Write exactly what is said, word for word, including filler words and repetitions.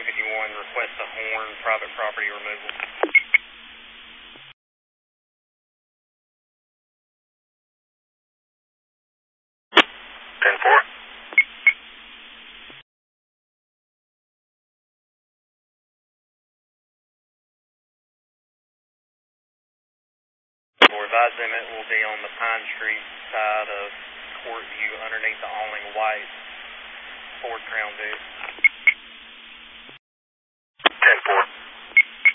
two fifty-one, request a horn, private property removal. ten four. We're advising it will be on the Pine Street side of Courtview underneath the awning white Ford Crown Vic.